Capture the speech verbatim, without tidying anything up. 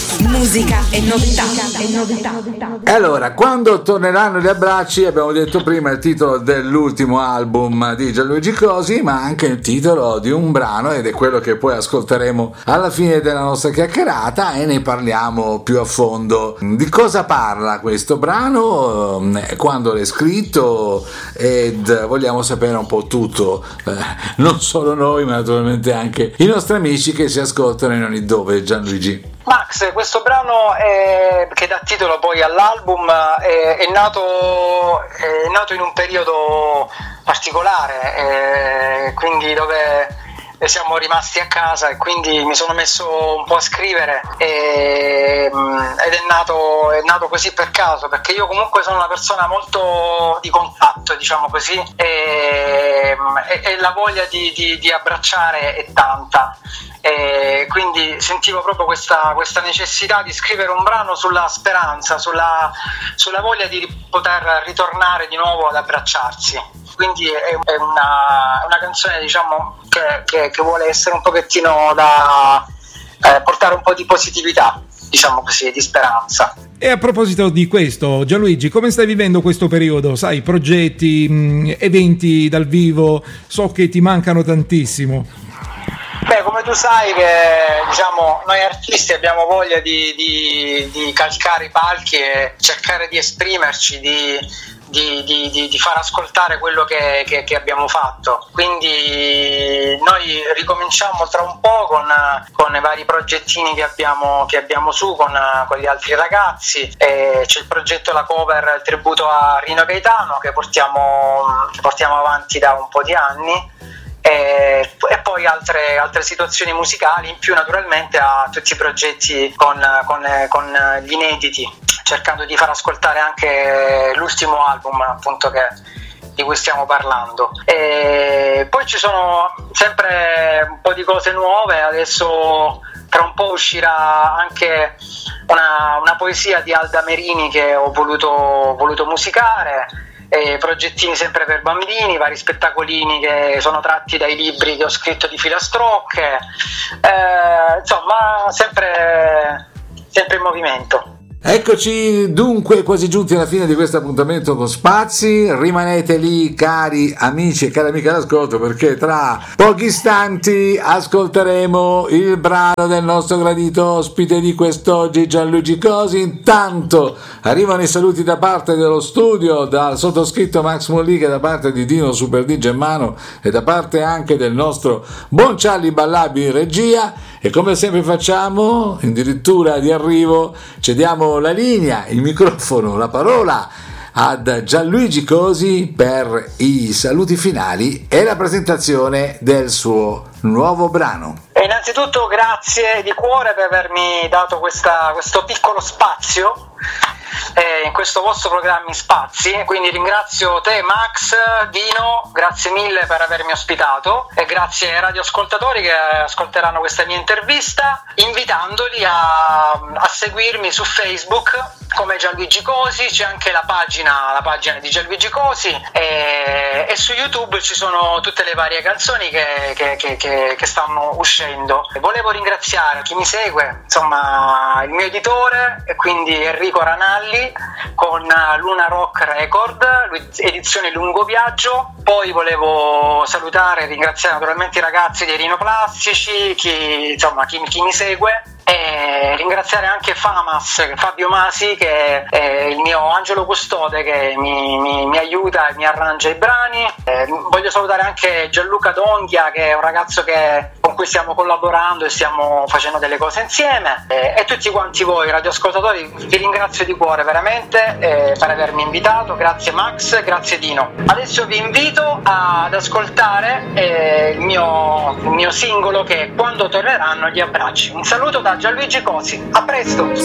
musica e novità. E novità. E allora, quando torneranno gli abbracci, abbiamo detto prima il titolo dell'ultimo album di Gianluigi Cosi, ma anche il titolo di un brano, ed è quello che poi ascolteremo alla fine della nostra chiacchierata e ne parliamo più a fondo. Di cosa parla questo brano, quando l'hai scritto, ed vogliamo sapere un po' tutto, eh, non solo noi ma naturalmente anche i nostri amici che si ascoltano in ogni dove. Gianluigi. Max, questo brano è, che dà titolo poi all'album è, è, nato, è nato in un periodo particolare, è, quindi dove siamo rimasti a casa e quindi mi sono messo un po' a scrivere e, ed è nato, è nato così per caso, perché io comunque sono una persona molto di contatto, diciamo così, e, e, e la voglia di, di, di abbracciare è tanta. E quindi sentivo proprio questa, questa necessità di scrivere un brano sulla speranza, sulla, sulla voglia di poter ritornare di nuovo ad abbracciarsi. Quindi è, è una, una canzone, diciamo, che, che, che vuole essere un pochettino da eh, portare un po' di positività, diciamo così, di speranza. E a proposito di questo, Gianluigi, come stai vivendo questo periodo? Sai, progetti, mh, eventi dal vivo, so che ti mancano tantissimo. Beh, come tu sai che, diciamo, noi artisti abbiamo voglia di, di, di calcare i palchi e cercare di esprimerci, di, di, di, di, di far ascoltare quello che, che, che abbiamo fatto. Quindi noi ricominciamo tra un po' con, con i vari progettini che abbiamo, che abbiamo su con, con gli altri ragazzi. E c'è il progetto La Cover, il tributo a Rino Gaetano che portiamo, che portiamo avanti da un po' di anni. E, e poi altre, altre situazioni musicali, in più naturalmente a tutti i progetti con, con, con gli inediti, cercando di far ascoltare anche l'ultimo album, appunto, che, di cui stiamo parlando. E poi ci sono sempre un po' di cose nuove. Adesso tra un po' uscirà anche una, una poesia di Alda Merini che ho voluto, voluto musicare. E progettini sempre per bambini, vari spettacolini che sono tratti dai libri che ho scritto di filastrocche, eh, insomma sempre, sempre in movimento. Eccoci dunque quasi giunti alla fine di questo appuntamento con Spazi. Rimanete lì, cari amici e cari amiche all'ascolto, perché tra pochi istanti ascolteremo il brano del nostro gradito ospite di quest'oggi, Gianluigi Cosi. Intanto arrivano i saluti da parte dello studio, dal sottoscritto Max Mollica, da parte di Dino Super D J Mano e da parte anche del nostro buon Charlie Ballabi in regia. E come sempre facciamo, addirittura di arrivo, cediamo la linea, il microfono, la parola ad Gianluigi Cosi per i saluti finali e la presentazione del suo nuovo brano. E innanzitutto grazie di cuore per avermi dato questa, questo piccolo spazio eh, in questo vostro programma Spazi, quindi ringrazio te Max, Dino, grazie mille per avermi ospitato e grazie ai radioascoltatori che ascolteranno questa mia intervista, invitandoli a, a seguirmi su Facebook come Gianluigi Cosi. C'è anche la pagina, la pagina di Gianluigi Cosi e, e su YouTube ci sono tutte le varie canzoni che, che, che, che, che stanno uscendo. E volevo ringraziare chi mi segue, insomma il mio editore, e quindi Enrico Ranalli con Luna Rock Record, edizione Lungo Viaggio. Poi volevo salutare e ringraziare naturalmente i ragazzi dei Rinoplastici, chi, insomma, chi, chi mi segue, e ringraziare anche Famas, Fabio Masi, che è il mio angelo custode che mi, mi, mi aiuta e mi arrangia i brani. Eh, voglio salutare anche Gianluca Donghia, che è un ragazzo che, con cui stiamo collaborando e stiamo facendo delle cose insieme, eh, e tutti quanti voi radioascoltatori vi ringrazio di cuore veramente eh, per avermi invitato. Grazie Max, grazie Dino. Adesso vi invito ad ascoltare eh, il, mio, il mio singolo che è Quando torneranno gli abbracci. Un saluto da Gianluigi Cosi, a presto!